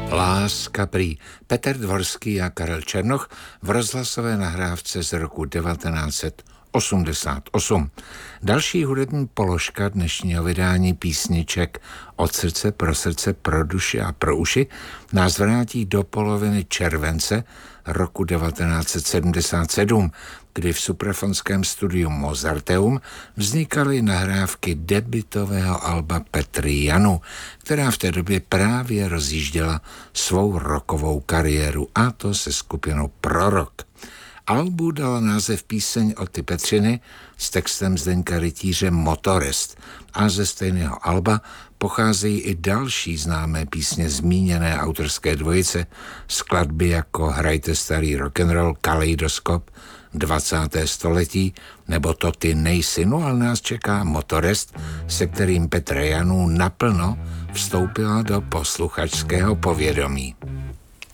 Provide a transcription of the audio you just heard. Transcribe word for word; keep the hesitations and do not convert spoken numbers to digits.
Láska prý. Petr Dvorský a Karel Černoch v rozhlasové nahrávce z roku devatenáct set osmdesát osm. Další hudební položka dnešního vydání písniček Od srdce pro srdce, pro duši a pro uši nás vrátí do poloviny července roku devatenáct set sedmdesát sedm, kdy v suprafonském studiu Mozarteum vznikaly nahrávky debutového alba Petry Janu, která v té době právě rozjížděla svou rockovou kariéru, a to se skupinou Prorok. Albu dala název píseň od ty Petřiny s textem Zdeňka Rytíře Motorist a ze stejného alba pocházejí i další známé písně zmíněné autorské dvojice, skladby jako Hrajte starý rock'n'roll, Kaleidoskop, dvacáté století nebo To ty nejsi, no ale nás čeká Motorist, se kterým Petra Janů naplno vstoupila do posluchačského povědomí.